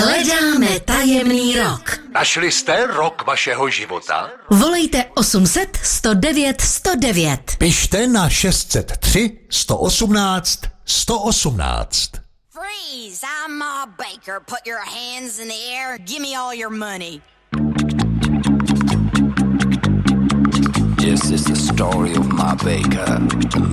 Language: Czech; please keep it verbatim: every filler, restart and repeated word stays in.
Hledáme tajemný rok. Našli jste rok vašeho života? Volejte osm set sto devět sto devět. Pište na šest set tři sto osmnáct sto osmnáct. Freeze! I'm Ma Baker. Put your hands in the air. Give me all your money. This is the story of Ma Baker, the